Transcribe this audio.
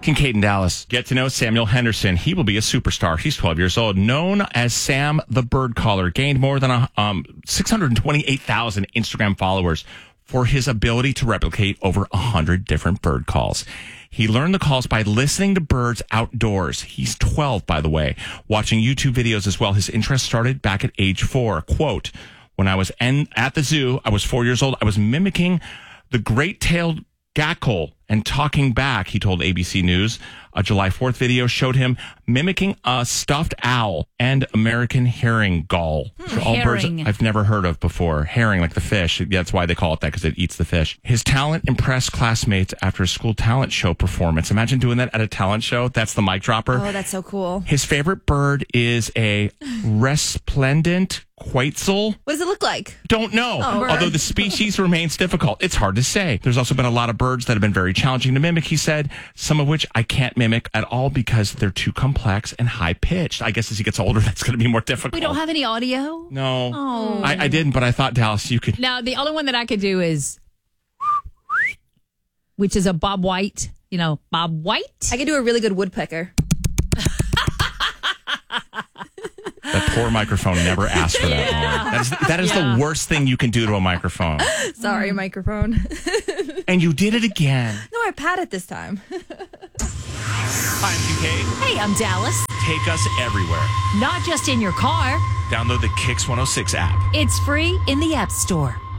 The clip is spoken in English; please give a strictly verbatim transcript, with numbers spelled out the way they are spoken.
Kincaid in Dallas. Get to know Samuel Henderson. He will be a superstar. He's twelve years old. Known as Sam the Bird Caller. Gained more than a, um, six hundred twenty-eight thousand Instagram followers for his ability to replicate over one hundred different bird calls. He learned the calls by listening to birds outdoors. He's twelve, by the way. Watching YouTube videos as well. His interest started back at age four. Quote, when I was en- at the zoo, I was four years old. I was mimicking the great-tailed gackle and talking back, he told A B C News. A July fourth video showed him mimicking a stuffed owl and American herring gull. Hmm, all herring. birds I've never heard of before. Herring, like the fish. That's why they call it that, because it eats the fish. His talent impressed classmates after a school talent show performance. Imagine doing that at a talent show. That's the mic dropper. Oh, that's so cool. His favorite bird is a resplendent quetzal. What does it look like? Don't know. Oh, Although the species remains difficult. It's hard to say. There's also been a lot of birds that have been very challenging to mimic, he said, some of which I can't mimic at all because they're too complex and high pitched. I guess as he gets older, that's going to be more difficult. We don't have any audio? No. Oh. I, I didn't, but I thought, Dallas, you could. Now, the only one that I could do is, which is a Bob White. You know, Bob White. I could do a really good woodpecker. That poor microphone never asked for that. Yeah. That is, that is Yeah. the worst thing you can do to a microphone. Sorry, microphone. And you did it again. No, I pat it this time. Hi, I'm Kincaid. Hey, I'm Dallas. Take us everywhere. Not just in your car. Download the Kicks one oh six app. It's free in the App Store.